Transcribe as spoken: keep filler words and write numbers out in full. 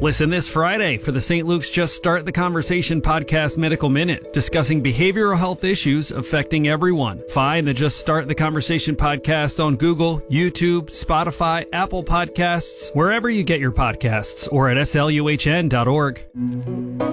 Listen this Friday for the Saint Luke's Just Start the Conversation podcast Medical Minute, discussing behavioral health issues affecting everyone. Find the Just Start the Conversation podcast on Google, YouTube, Spotify, Apple Podcasts, wherever you get your podcasts, or at S L U H N dot org.